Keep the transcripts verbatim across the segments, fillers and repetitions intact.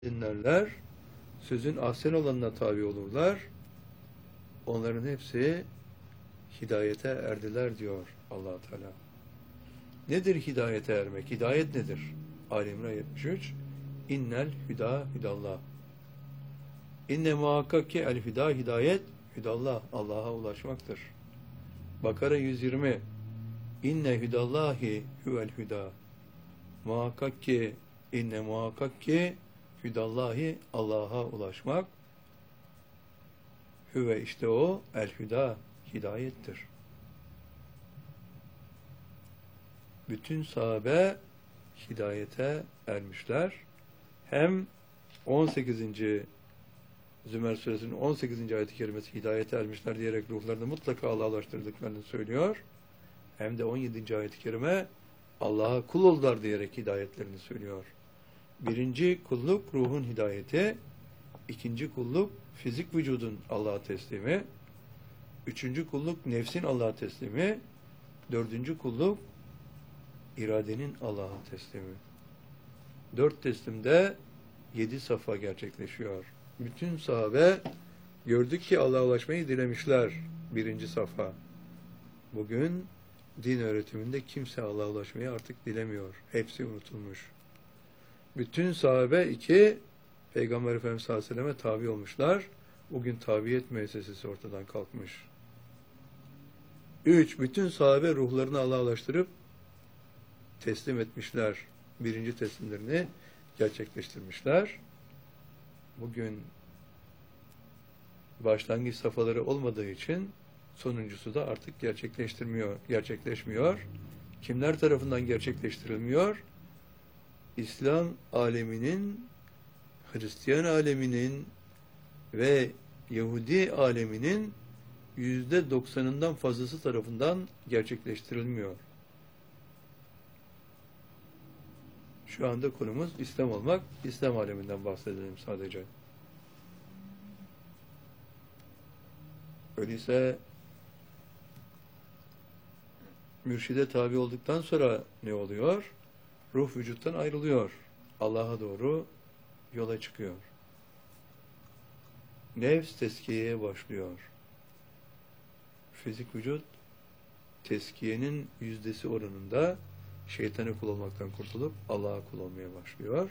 dinlerler, sözün ahsen olanına tabi olurlar. Onların hepsi hidayete erdiler diyor Allah Teala. Nedir hidayete ermek? Hidayet nedir? Ali-İmran yetmiş üç. İnnel hüda hüdallah. İnne muhakkak ki el hüda hidayet hüdallah. Allah'a ulaşmaktır. Bakara yüz yirmi. İnne hüdallahi huvel hüda. Muhakkak ki inne muhakkak ki hüdallahi Allah'a ulaşmak. Hüve işte o el hüda hidayettir. Bütün sahabe hidayete ermişler. Hem on sekizinci Zümer suresinin on sekizinci ayet-i kerimesi hidayete ermişler diyerek ruhlarını mutlaka Allah'a ulaştırdıklarını söylüyor. Hem de on yedinci ayet-i kerime Allah'a kul oldular diyerek hidayetlerini söylüyor. Birinci kulluk ruhun hidayeti, ikinci kulluk fizik vücudun Allah'a teslimi, üçüncü kulluk nefsin Allah'a teslimi, dördüncü kulluk iradenin Allah'a teslimi. Dört teslimde yedi safa gerçekleşiyor. Bütün sahabe gördük ki Allah'a ulaşmayı dilemişler. Birinci safa. Bugün din öğretiminde kimse Allah'a ulaşmayı artık dilemiyor. Hepsi unutulmuş. Bütün sahabe iki, Peygamber Efendimiz sallallahu aleyhi ve selleme tabi olmuşlar. Bugün tabiyet müessesesi ortadan kalkmış. Üç, bütün sahabe ruhlarını Allah'a ulaştırıp teslim etmişler. Birinci teslimlerini gerçekleştirmişler. Bugün başlangıç safhaları olmadığı için sonuncusu da artık gerçekleştirmiyor, gerçekleşmiyor. Kimler tarafından gerçekleştirilmiyor? İslam aleminin, Hristiyan aleminin ve Yahudi aleminin yüzde doksanından fazlası tarafından gerçekleştirilmiyor. Şu anda konumuz İslam olmak. İslam aleminden bahsedelim sadece. Öyleyse mürşide tabi olduktan sonra ne oluyor? Ruh vücuttan ayrılıyor. Allah'a doğru yola çıkıyor. Nefs tezkiyeye başlıyor. Fizik vücut tezkiyenin yüzdesi oranında şeytana kul olmaktan kurtulup Allah'a kul olmaya başlıyor.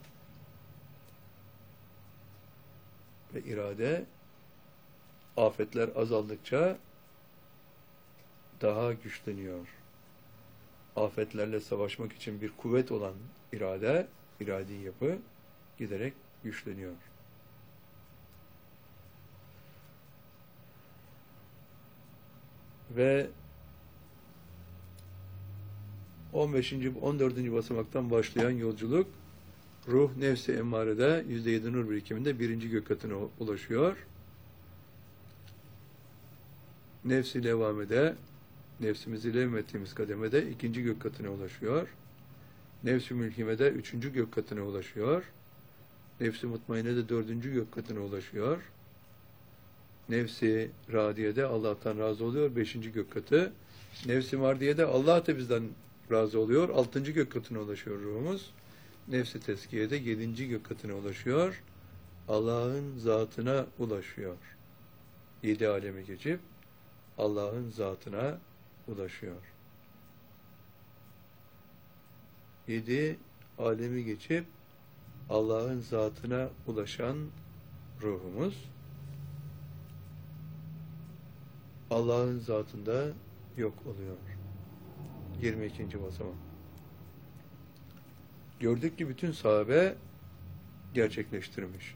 Ve irade afetler azaldıkça daha güçleniyor. Afetlerle savaşmak için bir kuvvet olan irade, iradi yapı giderek güçleniyor. Ve on beşinci on dördüncü basamaktan başlayan yolculuk ruh nefsi emmarede yüzde yedi nur birikiminde birinci gök katına ulaşıyor. Nefsi levamede, nefsimizi levmettiğimiz kademede ikinci gök katına ulaşıyor. Nefsi mülkimede üçüncü gök katına ulaşıyor. Nefsi mutmainede dördüncü gök katına ulaşıyor. Nefsi radiyede Allah'tan razı oluyor, beşinci gök katı. Nefsi mardiyede Allah da bizden razı oluyor, altıncı gök katına ulaşıyor ruhumuz. Nefsi tezkiyede yedinci gök katına ulaşıyor. Allah'ın zatına ulaşıyor. Yedi alemi geçip Allah'ın zatına ulaşıyor. Yedi alemi geçip Allah'ın zatına ulaşan ruhumuz Allah'ın zatında yok oluyor. yirmi ikinci basamak. Gördük ki bütün sahabe gerçekleştirmiş.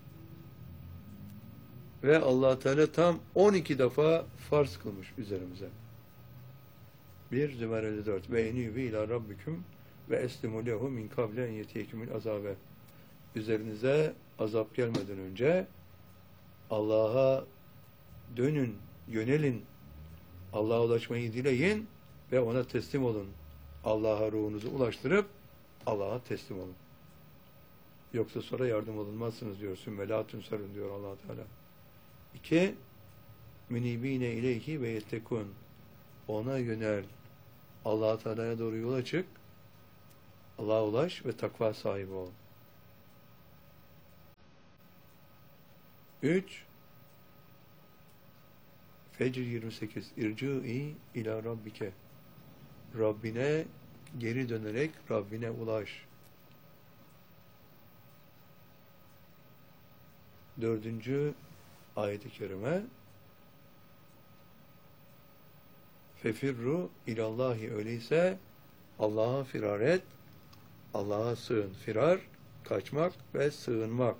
Ve Allah Teala tam on iki defa farz kılmış üzerimize. bir Zümer elli dört ve enîbû ilâ rabbiküm ve eslimû lehu min kable en yetiyekümül azabe. Üzerinize azap gelmeden önce Allah'a dönün, yönelin, Allah'a ulaşmayı dileyin ve ona teslim olun. Allah'a ruhunuzu ulaştırıp Allah'a teslim olun. Yoksa sonra yardım olunmazsınız diyor. Sümmelatün sarın diyor Allah Teala. İki, münibine ileyhi ve yettekun. Ona yönel. Allah Teala'ya doğru yola çık. Allah'a ulaş ve takva sahibi ol. üç Fecr yirmi sekiz İrci'i ila rabbike. Rabbine geri dönerek Rabbine ulaş. Dördüncü ayet-i kerime Fefirru ilallahi, öyleyse Allah'a firar et, Allah'a sığın. Firar, kaçmak ve sığınmak.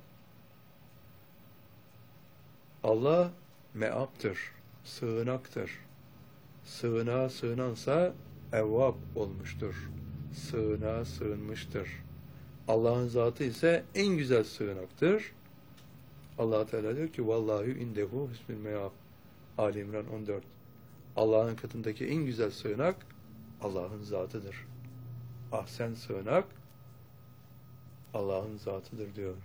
Allah meaptır, sığınaktır. Sığınağa sığınansa evvab olmuştur. Sığınağa sığınmıştır. Allah'ın zatı ise en güzel sığınaktır. Allah Teala diyor ki vallahu indehu husnul meab. Ali İmran on dört. Allah'ın katındaki en güzel sığınak Allah'ın zatıdır. Ahsen sığınak Allah'ın zatıdır diyor.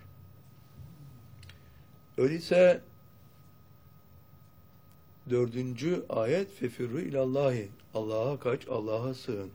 Öyleyse dördüncü ayet fefirru ilallahi. Allah'a kaç, Allah'a sığın.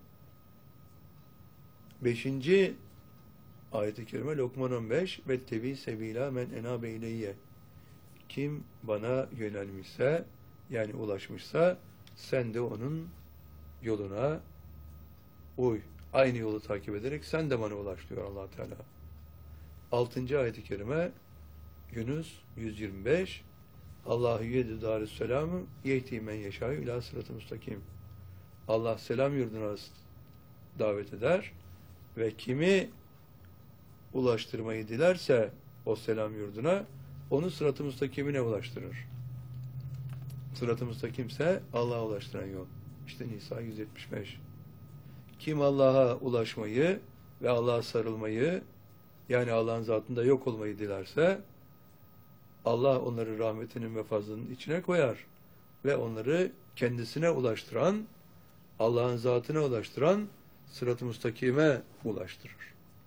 Beşinci ayet-i kerime Lokman on beş ve tebi sebila men enabe ileyye. Kim bana yönelmişse, yani ulaşmışsa, sen de onun yoluna uy. Aynı yolu takip ederek sen de bana ulaş diyor Allah Teala. Altıncı ayet-i kerime Yunus yüz yirmi beş. Allahu yedü darüsselamü yehdi men yeşâ'ü ilâ sırat-ı müstakim. Allah selam yurduna davet eder ve kimi ulaştırmayı dilerse o selam yurduna onu sırat-ı müstakimine ulaştırır. Sırat-ı müstakimse Allah'a ulaştıran yol. İşte Nisa yüz yetmiş beş. Kim Allah'a ulaşmayı ve Allah'a sarılmayı, yani Allah'ın zatında yok olmayı dilerse Allah onları rahmetinin ve fazlının içine koyar ve onları kendisine ulaştıran, Allah'ın zatına ulaştıran sırat-ı müstakime ulaştırır.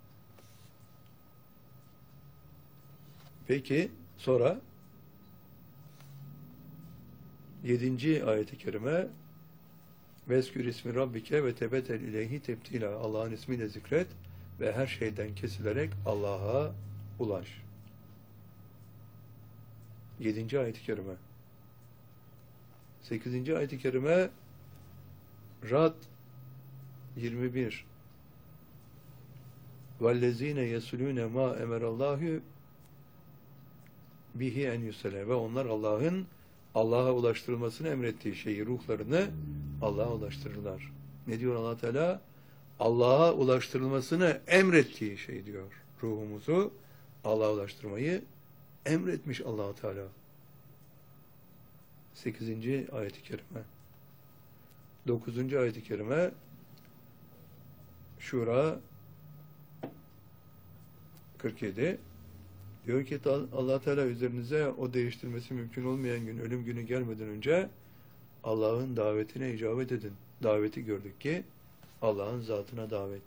Peki sonra yedinci ayet-i kerime Veskür ismi Rabbike ve tebetel ileyhi tebtila. Allah'ın ismiyle zikret ve her şeyden kesilerek Allah'a ulaş. Yedinci ayet-i kerime. Sekizinci ayet-i kerime Rad yirmi bir. Vellezine yesulune ma emerallahu bihi en yusele. Ve onlar Allah'ın Allah'a ulaştırılmasını emrettiği şeyi, ruhlarını Allah'a ulaştırırlar. Ne diyor Allah Teala? Allah'a ulaştırılmasını emrettiği şey diyor. Ruhumuzu Allah'a ulaştırmayı emretmiş Allah Teala. sekizinci ayet-i kerime. dokuzuncu ayet-i kerime Şura kırk yedi. Diyor ki Allah Teala üzerinize o değiştirmesi mümkün olmayan gün, ölüm günü gelmeden önce Allah'ın davetine icabet edin. Daveti gördük ki Allah'ın zatına davet.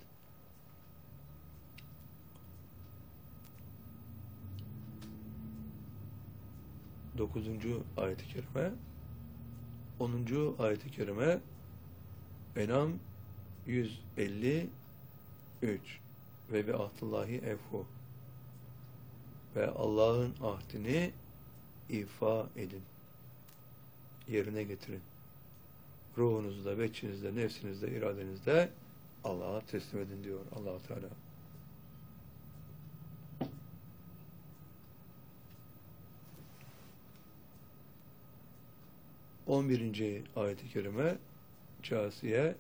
Dokuzuncu ayet-i kerime. Onuncu ayet-i kerime Enam yüz elli üç ve bi ahdillahi efhu. Ve Allah'ın ahdini ifa edin. Yerine getirin. Ruhunuzda, beçinizde, nefsinizde, iradenizde Allah'a teslim edin diyor Allah Teala. on birinci ayet-i kerime Câsiye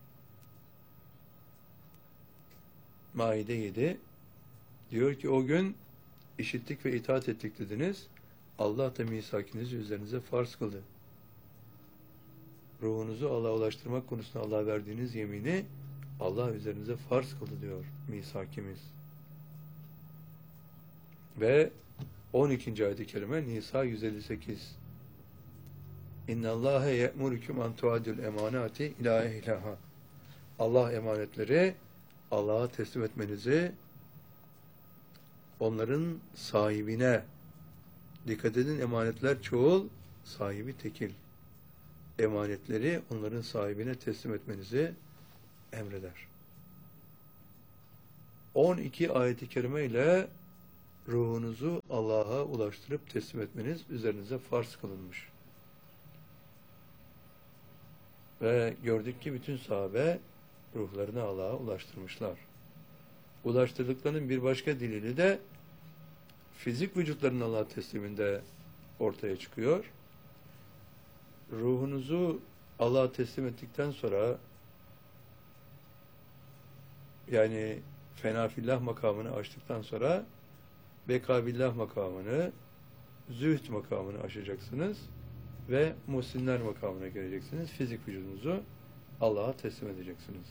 Maide yedi diyor ki o gün işittik ve itaat ettik dediniz. Allah da misakinizi üzerinize farz kıldı. Ruhunuzu Allah'a ulaştırmak konusunda Allah'a verdiğiniz yemini Allah üzerinize farz kıldı diyor misakimiz. Ve on ikinci ayet-i kerime Nisa yüz elli sekiz. İnnallâhe ye'murüküm an tuadül emanati ilâ ehliha. Allah emanetleri Allah'a teslim etmenizi, onların sahibine, dikkat edin, emanetler çoğul, sahibi tekil. Emanetleri onların sahibine teslim etmenizi emreder. on iki ayet-i kerime ile ruhunuzu Allah'a ulaştırıp teslim etmeniz üzerinize farz kılınmış. Ve gördük ki bütün sahabe ruhlarını Allah'a ulaştırmışlar. Ulaştırdıklarının bir başka delili de fizik vücutlarının Allah'a tesliminde ortaya çıkıyor. Ruhunuzu Allah'a teslim ettikten sonra, yani fenafillah makamını aştıktan sonra bekabillah makamını, zühd makamını aşacaksınız ve muhsinler makamına geleceksiniz. Fizik vücudunuzu Allah'a teslim edeceksiniz.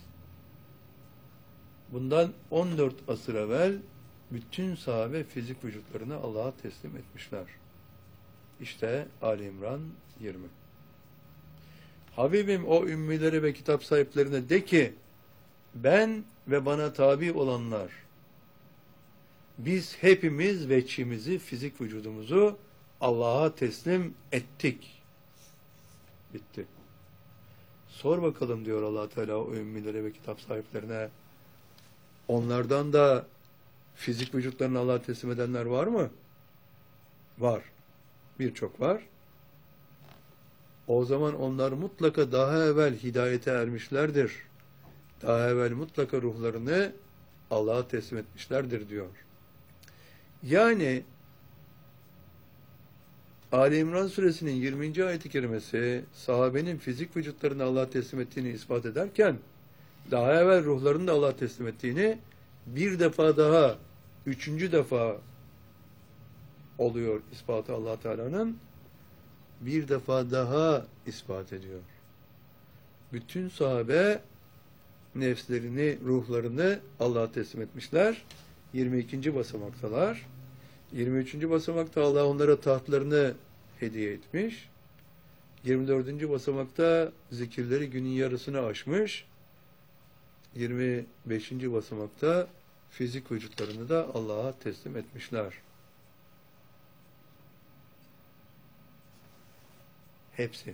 Bundan on dört asır evvel bütün sahabe fizik vücutlarını Allah'a teslim etmişler. İşte Ali İmran yirmi. Habibim o ümmileri ve kitap sahiplerine de ki, ben ve bana tabi olanlar, biz hepimiz veçimizi, fizik vücudumuzu Allah'a teslim ettik. Bitti. Sor bakalım diyor Allah Teala o ümmilere ve kitap sahiplerine, onlardan da fizik vücutlarını Allah'a teslim edenler var mı? Var. Birçok var. O zaman onlar mutlaka daha evvel hidayete ermişlerdir. Daha evvel mutlaka ruhlarını Allah'a teslim etmişlerdir diyor. Yani Ali İmran suresinin yirminci ayet-i kerimesi sahabenin fizik vücutlarını Allah'a teslim ettiğini ispat ederken, daha evvel ruhlarını da Allah'a teslim ettiğini bir defa daha, üçüncü defa oluyor ispatı Allah Teala'nın, bir defa daha ispat ediyor. Bütün sahabe nefslerini, ruhlarını Allah'a teslim etmişler. yirmi ikinci basamaktalar. yirmi üçüncü basamakta Allah onlara tahtlarını hediye etmiş. yirmi dördüncü basamakta zikirleri günün yarısını aşmış. yirmi beşinci basamakta fizik vücutlarını da Allah'a teslim etmişler. Hepsi.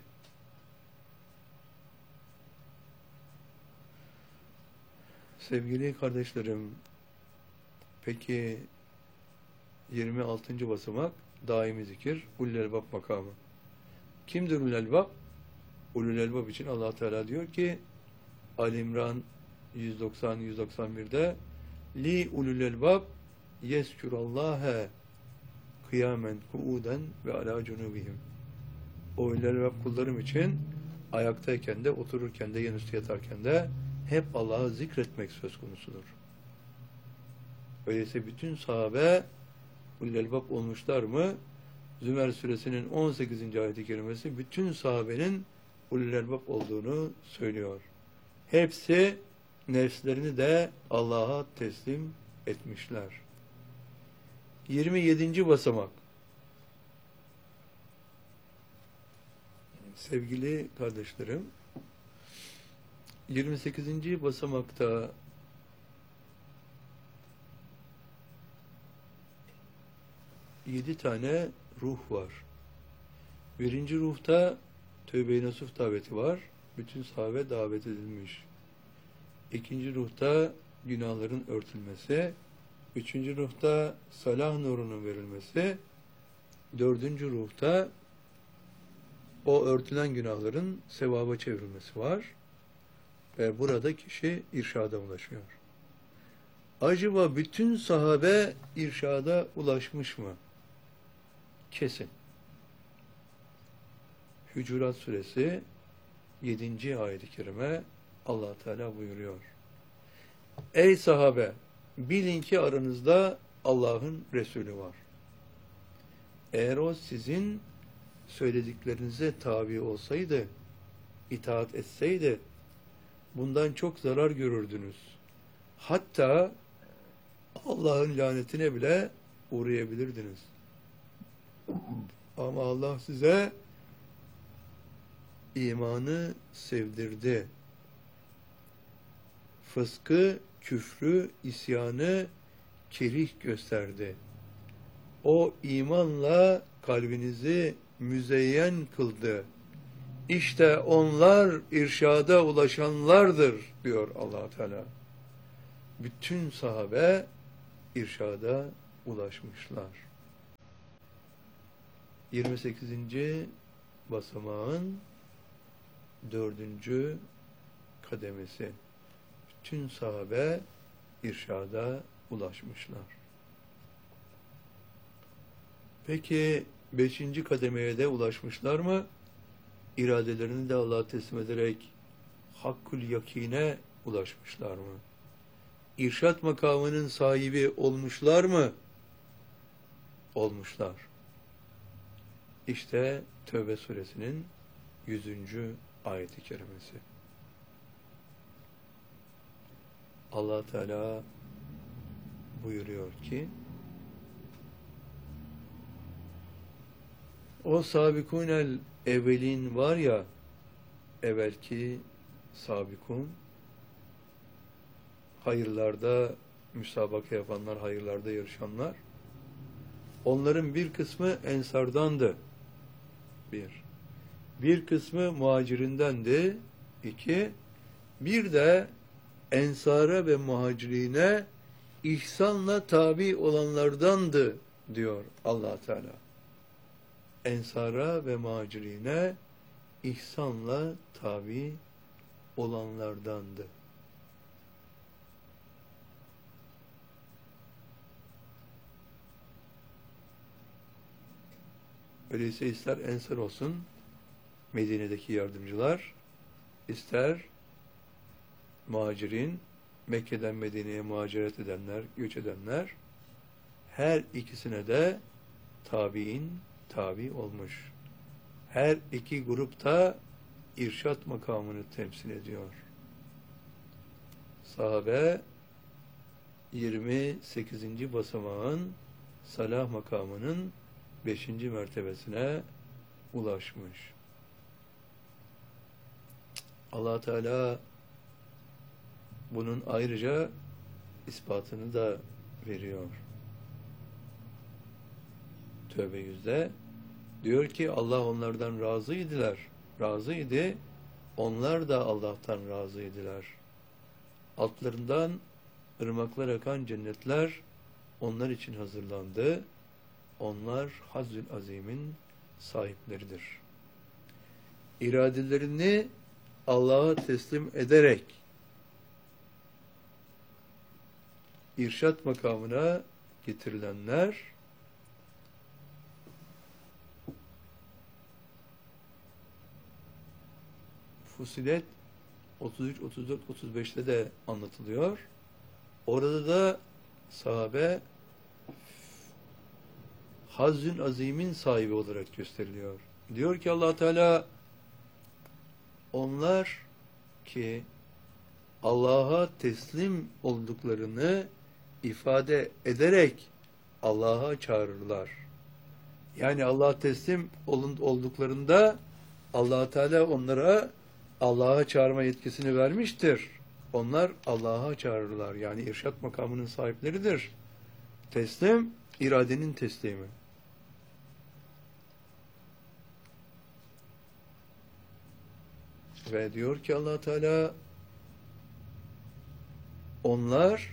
Sevgili kardeşlerim, peki yirmi altıncı basamak daimi zikir, ulul elbab makamı. Kimdir ulul elbab? Ulul elbab için Allah Teala diyor ki Ali İmran yüz doksan yüz doksan bir'de li ulul elbab yezkurallâhe kıyamen kuuden ve alâ cunubihim. O ulul elbab kullarım için ayaktayken de, otururken de, yanüstü yatarken de hep Allah'ı zikretmek söz konusudur. Öyleyse bütün sahabe ulul elbab olmuşlar mı? Zümer suresinin on sekizinci ayet-i kerimesi bütün sahabenin ulul elbab olduğunu söylüyor. Hepsi nefslerini de Allah'a teslim etmişler. yirmi yedinci basamak. Sevgili kardeşlerim, yirmi sekizinci basamakta yedi tane ruh var. Birinci ruhta Tövbe-i Nasuh daveti var. Bütün sahabe davet edilmiş. İkinci ruhta günahların örtülmesi. Üçüncü ruhta salah nurunun verilmesi. Dördüncü ruhta o örtülen günahların sevaba çevrilmesi var. Ve burada kişi irşada ulaşıyor. Acaba bütün sahabe irşada ulaşmış mı? Kesin. Hucurat suresi yedinci ayet-i kerime Allah Teala buyuruyor. Ey sahabe! Bilin ki aranızda Allah'ın Resulü var. Eğer o sizin söylediklerinize tabi olsaydı, itaat etseydi, bundan çok zarar görürdünüz. Hatta Allah'ın lanetine bile uğrayabilirdiniz. Ama Allah size imanı sevdirdi. Fıskı, küfrü, isyanı kerih gösterdi. O imanla kalbinizi müzeyyen kıldı. İşte onlar irşada ulaşanlardır diyor Allah Teala. Bütün sahabe irşada ulaşmışlar. yirmi sekizinci basamağın dördüncü kademesi. Bütün sahabe irşada ulaşmışlar. Peki beşinci kademeye de ulaşmışlar mı? İradelerini de Allah'a teslim ederek hakkul yakine ulaşmışlar mı? İrşad makamının sahibi olmuşlar mı? Olmuşlar. İşte Tevbe suresinin yüzüncü ayeti kerimesi. Allah Teala buyuruyor ki, o sabikunel evvelin var ya, evvelki sabikun, hayırlarda müsabaka yapanlar, hayırlarda yarışanlar, onların bir kısmı ensardandı. Bir. Bir kısmı muhacirindendi. İki. Bir de ensara ve muhacirine ihsanla tabi olanlardandı diyor Allah Teala. Ensara ve muhacirine ihsanla tabi olanlardandı. Öyleyse ister ensar olsun Medine'deki yardımcılar, ister muhacirin, Mekke'den Medine'ye muhaciret edenler, göç edenler, her ikisine de tabi'in tabi olmuş. Her iki grupta irşat makamını temsil ediyor. Sahabe yirmi sekizinci basamağın salah makamının beşinci mertebesine ulaşmış. Allah Teala bunun ayrıca ispatını da veriyor. Tövbe yüzde diyor ki Allah onlardan razıydılar. Razıydı. Onlar da Allah'tan razıydılar. Altlarından ırmaklar akan cennetler onlar için hazırlandı. Onlar Hazzül Azim'in sahipleridir. İradelerini Allah'a teslim ederek irşat makamına getirilenler Fusilet otuz üç, otuz dört, otuz beşte de anlatılıyor. Orada da sahabe Hazzün Azim'in sahibi olarak gösteriliyor. Diyor ki Allah Teala, onlar ki Allah'a teslim olduklarını ifade ederek Allah'a çağırırlar. Yani Allah'a teslim olduklarında Allah Teala onlara Allah'a çağırma yetkisini vermiştir. Onlar Allah'a çağırırlar. Yani irşat makamının sahipleridir. Teslim, iradenin teslimi. Ve diyor ki Allah Teala, onlar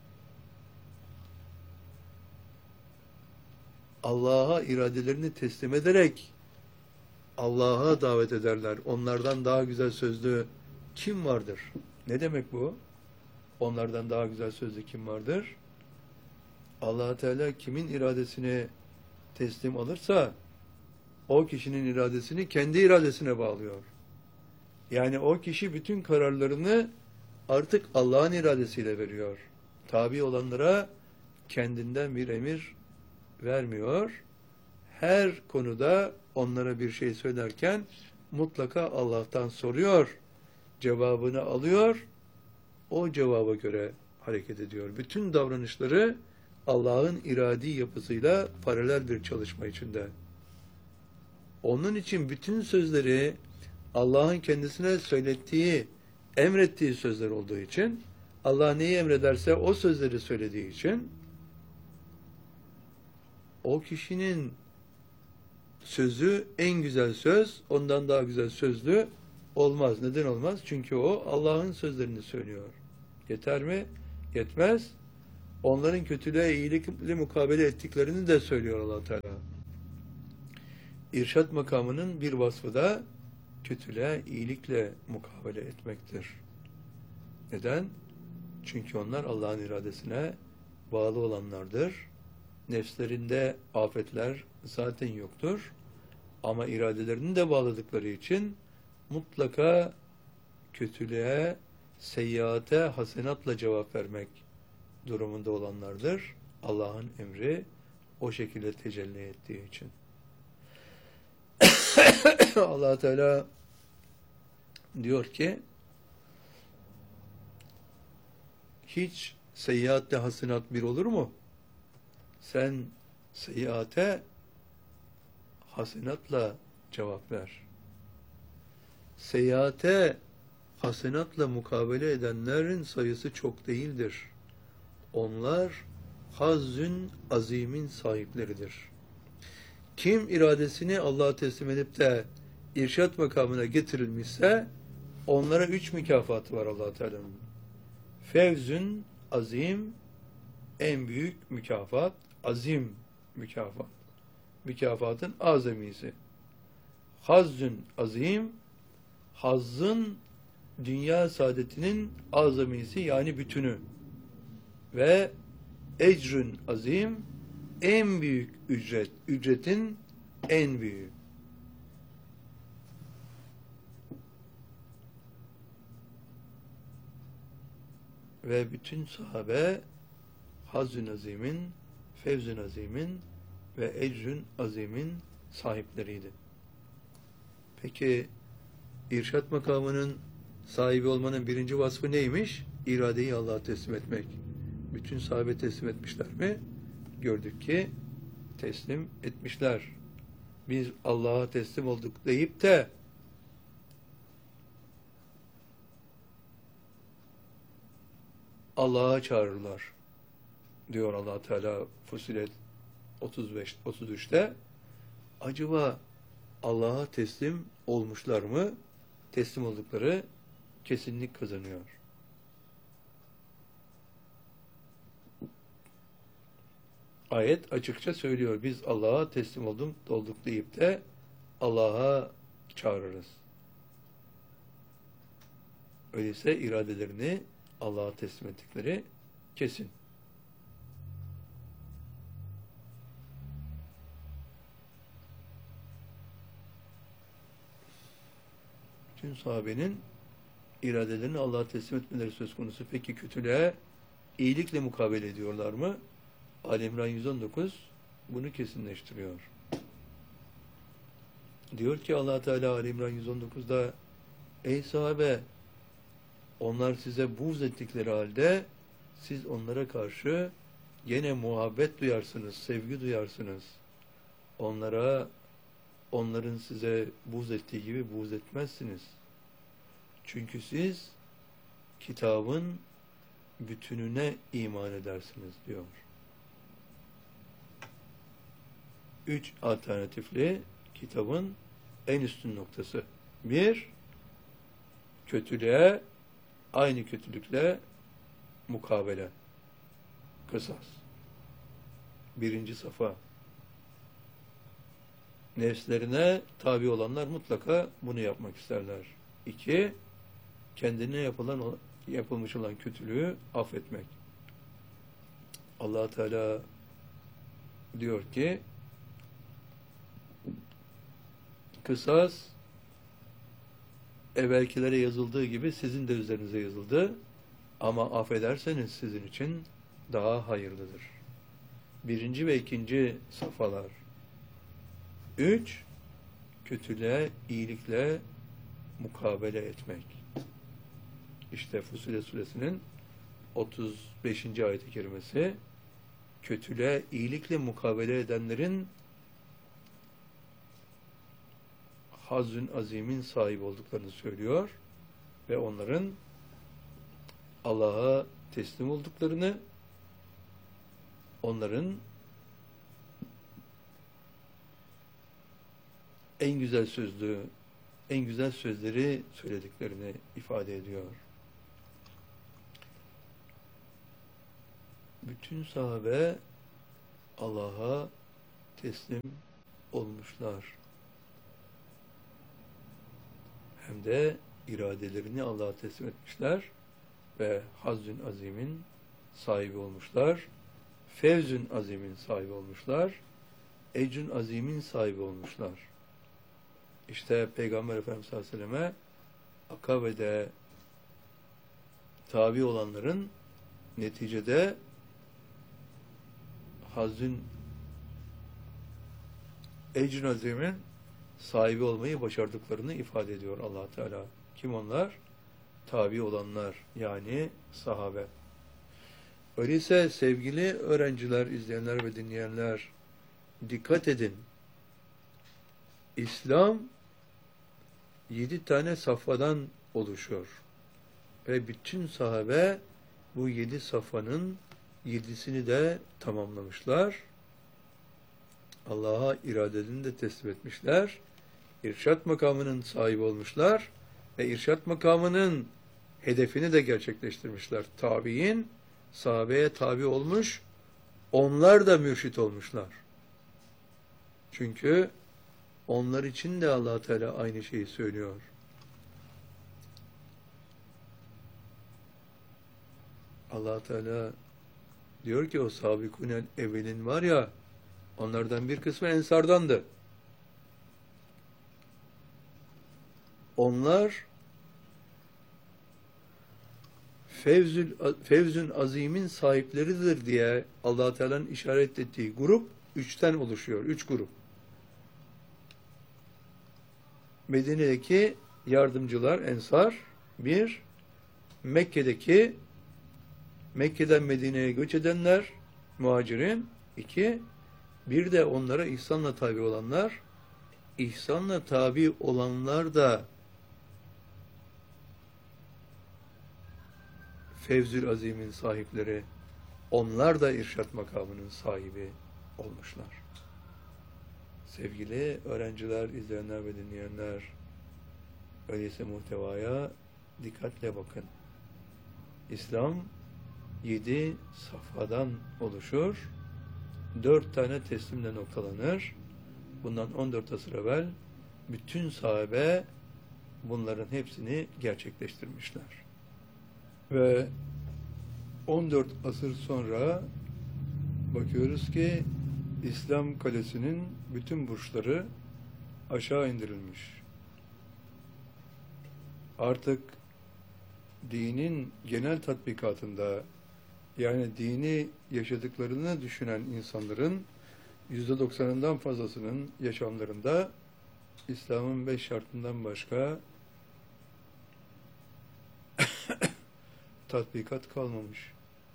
Allah'a iradelerini teslim ederek Allah'a davet ederler. Onlardan daha güzel sözlü kim vardır? Ne demek bu? Onlardan daha güzel sözlü kim vardır? Allah Teala kimin iradesini teslim alırsa o kişinin iradesini kendi iradesine bağlıyor. Yani o kişi bütün kararlarını artık Allah'ın iradesiyle veriyor. Tabi olanlara kendinden bir emir vermiyor. Her konuda onlara bir şey söylerken mutlaka Allah'tan soruyor. Cevabını alıyor. O cevaba göre hareket ediyor. Bütün davranışları Allah'ın iradi yapısıyla paralel bir çalışma içinde. Onun için bütün sözleri Allah'ın kendisine söylettiği, emrettiği sözler olduğu için, Allah neyi emrederse o sözleri söylediği için, o kişinin sözü en güzel söz, ondan daha güzel sözlü olmaz. Neden olmaz? Çünkü o Allah'ın sözlerini söylüyor. Yeter mi? Yetmez. Onların kötülüğe iyilikle mukabele ettiklerini de söylüyor Allah Teala. irşad makamının bir vasfı da kötülüğe iyilikle mukabele etmektir. Neden? Çünkü onlar Allah'ın iradesine bağlı olanlardır. Nefslerinde afetler zaten yoktur. Ama iradelerini de bağladıkları için mutlaka kötülüğe, seyyiate hasenatla cevap vermek durumunda olanlardır. Allah'ın emri o şekilde tecelli ettiği için. Allah Teala diyor ki, hiç seyyiatle hasenat bir olur mu? Sen seyyiate hasenatla cevap ver. Seyyiate hasenatla mukabele edenlerin sayısı çok değildir. Onlar hazzün azimin sahipleridir. Kim iradesini Allah'a teslim edip de irşat makamına getirilmişse onlara üç mükafatı var Allah Teala'nın. Fevzün azim, en büyük mükafat, azim mükafat. Mükafatın azamisi. Hazzün azim, hazzın dünya saadetinin azamisi yani bütünü. Ve ecrün azim, en büyük ücret, ücretin en büyüğü. Ve bütün sahabe hazzün azimin, fevzün azimin ve ecrün azimin sahipleriydi. Peki irşat makamının sahibi olmanın birinci vasfı neymiş? İradeyi Allah'a teslim etmek. Bütün sahabe teslim etmişler mi? Gördük ki teslim etmişler. Biz Allah'a teslim olduk deyip de Allah'a çağırırlar. Diyor Allah Teala Fussilet otuz beş otuz üçte. Acaba Allah'a teslim olmuşlar mı? Teslim oldukları kesinlik kazanıyor. Ayet açıkça söylüyor. Biz Allah'a teslim oldum, olduk deyip de Allah'a çağırırız. Öyleyse iradelerini Allah'a teslim ettikleri kesin. Bütün sahabenin iradelerini Allah'a teslim etmeleri söz konusu. Peki kötülüğe iyilikle mukabele ediyorlar mı? Ali İmran yüz on dokuz bunu kesinleştiriyor. Diyor ki Allah Teala Ali İmran yüz on dokuzda ey sahabe, onlar size buğz ettikleri halde siz onlara karşı gene muhabbet duyarsınız, sevgi duyarsınız. Onlara, onların size buğz ettiği gibi buğz etmezsiniz. Çünkü siz kitabın bütününe iman edersiniz diyor. Üç alternatifli kitabın en üstün noktası. Bir, kötülüğe aynı kötülükle mukabele. Kısas. Birinci safa. Nefslerine tabi olanlar mutlaka bunu yapmak isterler. İki, kendine yapılan, yapılmış olan kötülüğü affetmek. Allah Teala diyor ki kısas evvelkilere yazıldığı gibi sizin de üzerinize yazıldı. Ama affederseniz sizin için daha hayırlıdır. Birinci ve ikinci safhalar. Üç, kötülüğe iyilikle mukabele etmek. İşte Fussilet suresinin otuz beşinci ayet-i kerimesi kötülüğe iyilikle mukabele edenlerin hazzün azimin sahibi olduklarını söylüyor ve onların Allah'a teslim olduklarını, onların en güzel sözlü, en güzel sözleri söylediklerini ifade ediyor. Bütün sahabe Allah'a teslim olmuşlar. hem de iradelerini Allah'a teslim etmişler ve Hazzün Azim'in sahibi olmuşlar. Fevzün Azim'in sahibi olmuşlar. Ecrün Azim'in sahibi olmuşlar. İşte Peygamber Efendimiz sallallahu aleyhi ve selleme Akabe'de tabi olanların neticede Hazzün Ecrün Azim'in sahibi olmayı başardıklarını ifade ediyor Allah Teala. Kim onlar? Tabi olanlar, yani sahabe. Öyleyse sevgili öğrenciler, izleyenler ve dinleyenler, dikkat edin. İslam yedi tane safhadan oluşuyor. Ve bütün sahabe bu yedi safhanın yedisini de tamamlamışlar. Allah'a iradelerini de teslim etmişler. İrşat makamının sahibi olmuşlar. Ve irşat makamının hedefini de gerçekleştirmişler. Tabi'in sahabeye tabi olmuş, onlar da mürşit olmuşlar. Çünkü onlar için de Allah Teala aynı şeyi söylüyor. Allah Teala diyor ki o sabikûnel evvelin var ya, onlardan bir kısmı ensardandı. Onlar Fevzül, Fevzün Azim'in sahipleridir diye Allah Teala'nın işaret ettiği grup üçten oluşuyor. Üç grup. Medine'deki yardımcılar, ensar, bir, Mekke'deki Mekke'den Medine'ye göç edenler, muhacirin, iki, bir de onlara ihsanla tabi olanlar, ihsanla tabi olanlar da Fevzül Azim'in sahipleri, onlar da irşat makamının sahibi olmuşlar. Sevgili öğrenciler, izleyenler ve dinleyenler, öyleyse muhtevaya dikkatle bakın. İslam yedi safhadan oluşur, dört tane teslimle noktalanır. Bundan on dört asır evvel bütün sahabe bunların hepsini gerçekleştirmişler. Ve on dört asır sonra bakıyoruz ki İslam kalesinin bütün burçları aşağı indirilmiş. Artık dinin genel tatbikatında, yani dini yaşadıklarını düşünen insanların yüzde doksanından fazlasının yaşamlarında İslam'ın beş şartından başka tatbikat kalmamış.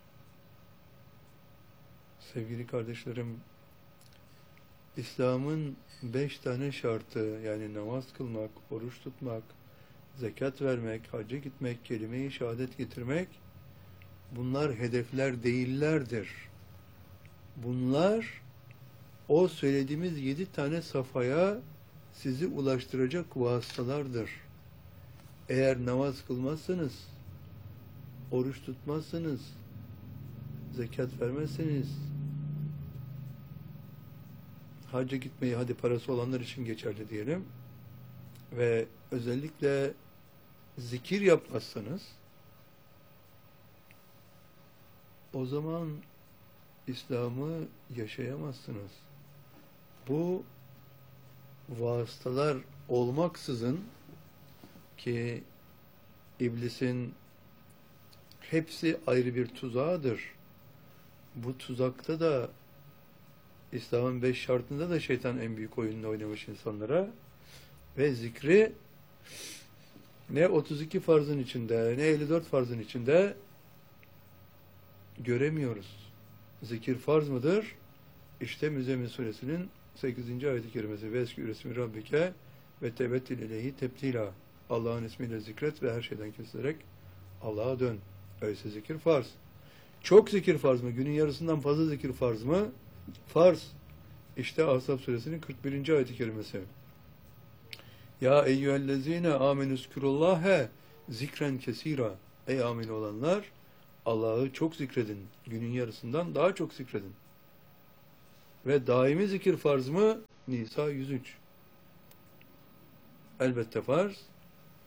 Sevgili kardeşlerim, İslam'ın beş tane şartı, yani namaz kılmak, oruç tutmak, zekat vermek, hacca gitmek, kelime-i şehadet getirmek, bunlar hedefler değillerdir. Bunlar o söylediğimiz yedi tane safhaya sizi ulaştıracak vasıtalardır. Eğer namaz kılmazsanız, oruç tutmazsanız, zekat vermezseniz, hacca gitmeyi, hadi parası olanlar için geçerli diyelim, ve özellikle zikir yapmazsanız, o zaman İslam'ı yaşayamazsınız. Bu vasıtalar olmaksızın, ki iblisin hepsi ayrı bir tuzağıdır. Bu tuzakta da, İslam'ın beş şartında da şeytan en büyük oyununu oynamış insanlara ve zikri ne otuz iki farzın içinde, ne elli dört farzın içinde göremiyoruz. Zikir farz mıdır? İşte Müzzemmil Suresinin sekizinci ayet-i kerimesi: "Veskür ismi rabbike ve tebettil ileyhi tebtila." Allah'ın ismiyle zikret ve her şeyden kesilerek Allah'a dön. Öyleyse zikir farz. Çok zikir farz mı? Günün yarısından fazla zikir farz mı? Farz. İşte Ahzab Suresinin kırk birinci ayet-i kerimesi. Ya eyyühellezine amenüskürullâhe zikren kesira. Ey amin olanlar, Allah'ı çok zikredin. Günün yarısından daha çok zikredin. Ve daimi zikir farz mı? Nisa yüz üç. Elbette farz.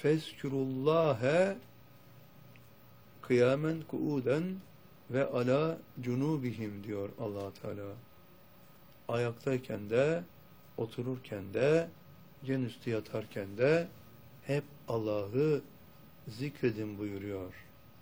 Fezkurullâhe kıyamen kuuden ve ala cunubihim diyor Allah Teala. Ayaktayken de, otururken de, yan üstü yatarken de hep Allah'ı zikredin buyuruyor.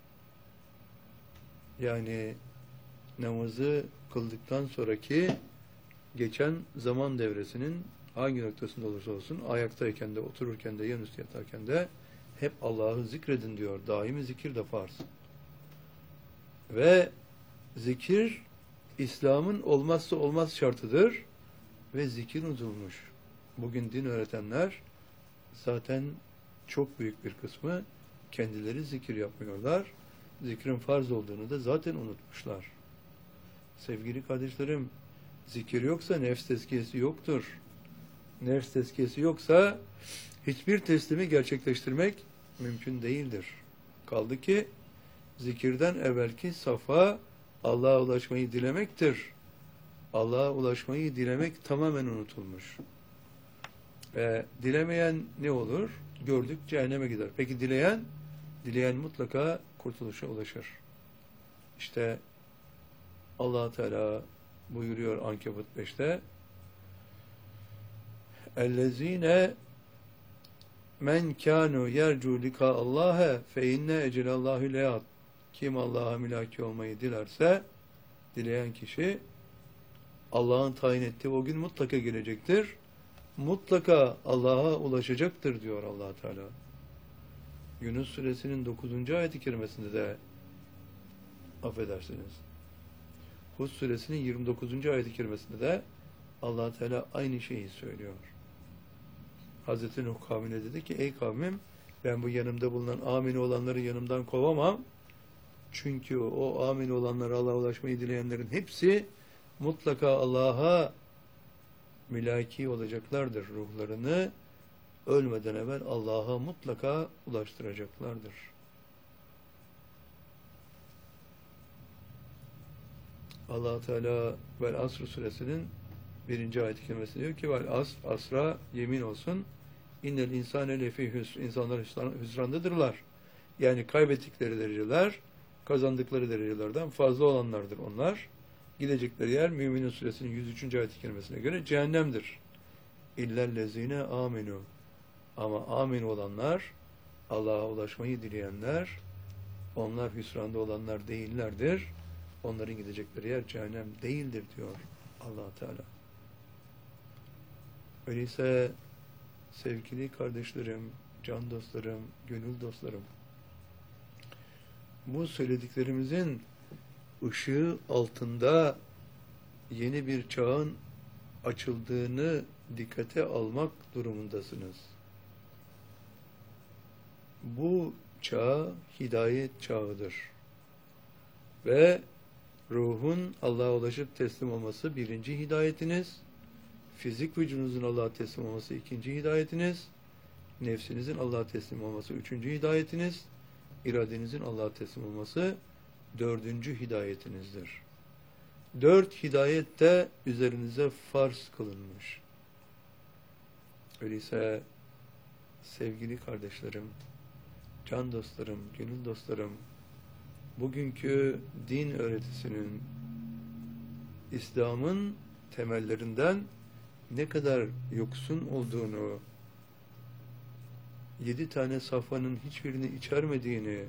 Yani namazı kıldıktan sonraki geçen zaman devresinin hangi noktasında olursa olsun ayaktayken de, otururken de, yan üstü yatarken de hep Allah'ı zikredin diyor. Daimi zikir de farz. Ve zikir İslam'ın olmazsa olmaz şartıdır ve zikir unutulmuş. Bugün din öğretenler zaten çok büyük bir kısmı kendileri zikir yapmıyorlar. Zikrin farz olduğunu da zaten unutmuşlar. Sevgili kardeşlerim, zikir yoksa nefs tezkiyesi yoktur. Nefs tezkiyesi yoksa hiçbir teslimi gerçekleştirmek mümkün değildir. Kaldı ki zikirden evvelki safa Allah'a ulaşmayı dilemektir. Allah'a ulaşmayı dilemek tamamen unutulmuş. Ve dilemeyen ne olur? Gördük cehenneme gider. Peki dileyen? Dileyen mutlaka kurtuluşa ulaşır. İşte Allah Teala buyuruyor Ankebut beşte اَلَّذ۪ينَ men kânû yercû lika Allah'e fe inne ecelallahu leat. Kim Allah'a mülaki olmayı dilerse, dileyen kişi Allah'ın tayin ettiği o gün mutlaka gelecektir. Mutlaka Allah'a ulaşacaktır diyor Allah Teala. Yunus suresinin dokuzuncu ayet-i kerimesinde de affedersiniz. Hud suresinin yirmi dokuzuncu ayet-i kerimesinde de Allah Teala aynı şeyi söylüyor. Hazreti Nuh kavmine dedi ki, ey kavmim, ben bu yanımda bulunan amin olanları yanımdan kovamam. Çünkü o amin olanlara Allah'a ulaşmayı dileyenlerin hepsi mutlaka Allah'a mülaki olacaklardır. Ruhlarını ölmeden evvel Allah'a mutlaka ulaştıracaklardır. Allah Teala Vel Asr suresinin birinci ayet-i kerimesi diyor ki Vel Asr, asra yemin olsun innel insane lefî hüsr. İnsanlar hüsrandadırlar. Yani kaybettikleri dereceler kazandıkları derecelerden fazla olanlardır onlar. Gidecekleri yer Mü'minin suresinin yüz üçüncü ayet-i kerimesine göre cehennemdir. İllellezine aminu. Ama amin olanlar, Allah'a ulaşmayı dileyenler, onlar hüsranda olanlar değillerdir. Onların gidecekleri yer cehennem değildir diyor Allah Teala. Öyleyse sevgili kardeşlerim, can dostlarım, gönül dostlarım, bu söylediklerimizin ışığı altında yeni bir çağın açıldığını dikkate almak durumundasınız. Bu çağ hidayet çağıdır. Ve ruhun Allah'a ulaşıp teslim olması birinci hidayetiniz, fizik vücudunuzun Allah'a teslim olması ikinci hidayetiniz, nefsinizin Allah'a teslim olması üçüncü hidayetiniz, iradenizin Allah'a teslim olması dördüncü hidayetinizdir. Dört hidayet de üzerinize farz kılınmış. Öyleyse sevgili kardeşlerim, can dostlarım, gönül dostlarım, bugünkü din öğretisinin, İslam'ın temellerinden ne kadar yoksun olduğunu, yedi tane safhanın hiçbirini içermediğini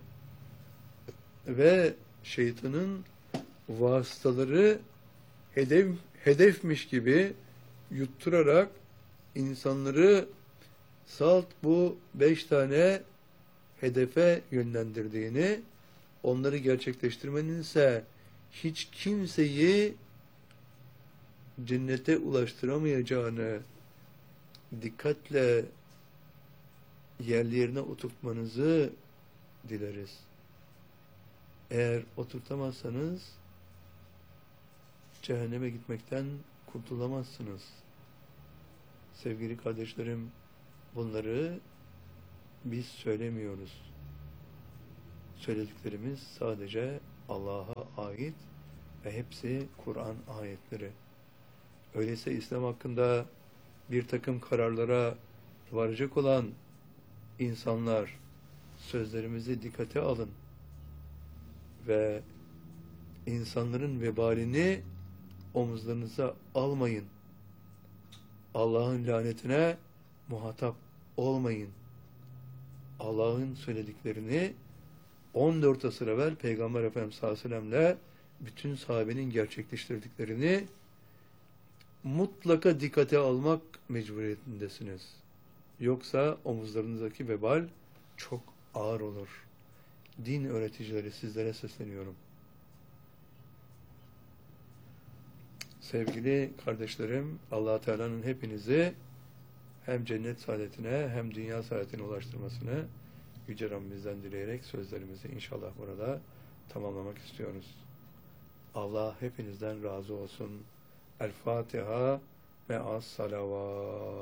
ve şeytanın vasıtaları hedef, hedefmiş gibi yutturarak insanları salt bu beş tane hedefe yönlendirdiğini, onları gerçekleştirmenin ise hiç kimseyi cennete ulaştıramayacağını dikkatle yerli yerine oturtmanızı dileriz. Eğer oturtamazsanız cehenneme gitmekten kurtulamazsınız. Sevgili kardeşlerim, bunları biz söylemiyoruz. Söylediklerimiz sadece Allah'a ait ve hepsi Kur'an ayetleri. Öyleyse İslam hakkında bir takım kararlara varacak olan insanlar, sözlerimizi dikkate alın ve insanların vebalini omuzlarınıza almayın. Allah'ın lanetine muhatap olmayın. Allah'ın söylediklerini on dört asır evvel Peygamber Efendimiz sallallahu aleyhi ve sellem'le bütün sahabenin gerçekleştirdiklerini mutlaka dikkate almak mecburiyetindesiniz. Yoksa omuzlarınızdaki vebal çok ağır olur. Din öğreticileri, sizlere sesleniyorum. Sevgili kardeşlerim, Allah Teala'nın hepinizi hem cennet saadetine hem dünya saadetine ulaştırmasını Yüce Rabbimizden dileyerek sözlerimizi inşallah burada tamamlamak istiyoruz. Allah hepinizden razı olsun. El Fatiha ve as salavat.